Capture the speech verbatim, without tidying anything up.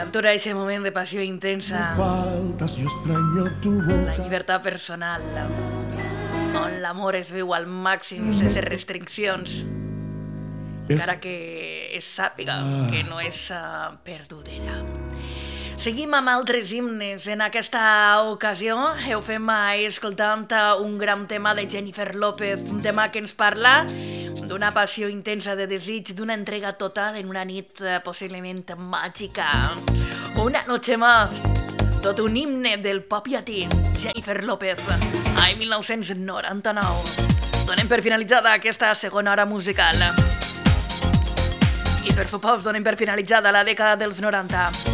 Captura ese moment de passió intensa, Faltas, yo extraño tu la boca. llibertat personal, on l'amor es viu al màxim sense restriccions, encara que es sàpiga que no és uh, perdudera. Seguim amb altres himnes. En aquesta ocasió ho fem escoltant un gran tema de Jennifer López, un tema que ens parla d'una passió intensa de desig, d'una entrega total en una nit eh, possiblement màgica. Una noche más, tot un himne del pop llatí, Jennifer López, any mil nou-cents noranta-nou. Donem per finalitzada aquesta segona hora musical. I per supost donem per finalitzada la dècada dels noranta.